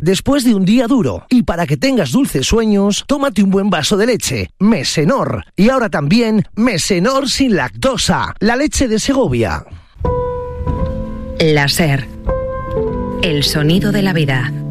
después de un día duro. Y para que tengas dulces sueños, tómate un buen vaso de leche. Mesenor. Y ahora también Mesenor sin lactosa. La leche de Segovia. La SER. El sonido de la vida.